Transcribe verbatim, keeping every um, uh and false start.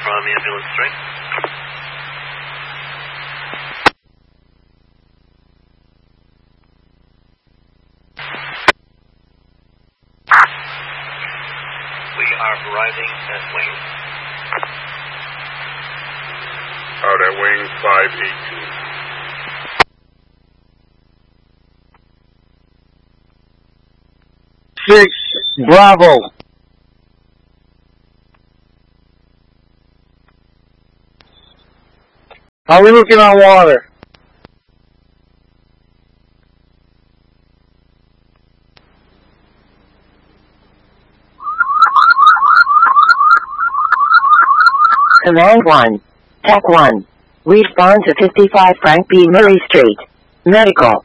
from ambulance three. We are arriving at wing. Out at wing five eighteen. Six, Bravo. How are we looking on water? Command one. Tech one. Respond to fifty-five Frank B. Murray Street. Medical.